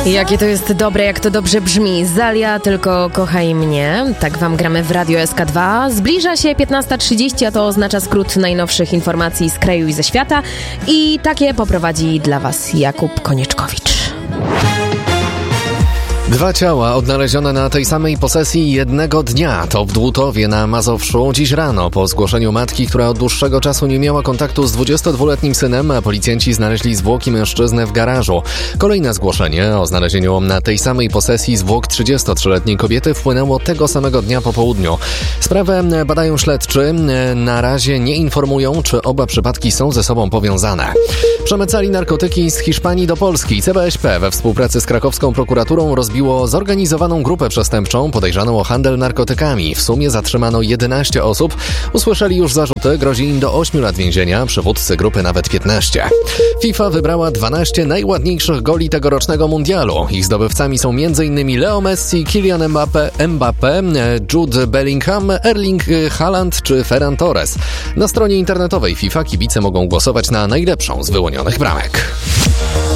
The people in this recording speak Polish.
Jakie to jest dobre, jak to dobrze brzmi. Zalia, tylko kochaj mnie. Tak wam gramy w Radio SK2. Zbliża się 15:30, a to oznacza skrót najnowszych informacji z kraju i ze świata. I takie poprowadzi dla was Jakub Konieczkowicz. 2 ciała odnalezione na tej samej posesji jednego dnia. To w Dłutowie na Mazowszu. Dziś rano po zgłoszeniu matki, która od dłuższego czasu nie miała kontaktu z 22-letnim synem, policjanci znaleźli zwłoki mężczyzny w garażu. Kolejne zgłoszenie o znalezieniu na tej samej posesji zwłok 33-letniej kobiety wpłynęło tego samego dnia po południu. Sprawę badają śledczy. Na razie nie informują, czy oba przypadki są ze sobą powiązane. Przemycali narkotyki z Hiszpanii do Polski. CBŚP we współpracy z krakowską prokuraturą rozbiło zorganizowaną grupę przestępczą podejrzaną o handel narkotykami. W sumie zatrzymano 11 osób. Usłyszeli już zarzuty, grozi im do 8 lat więzienia, przywódcy grupy nawet 15. FIFA wybrała 12 najładniejszych goli tegorocznego mundialu. Ich zdobywcami są m.in. Leo Messi, Kylian Mbappé, Jude Bellingham, Erling Haaland czy Ferran Torres. Na stronie internetowej FIFA kibice mogą głosować na najlepszą z wyłonionych bramek.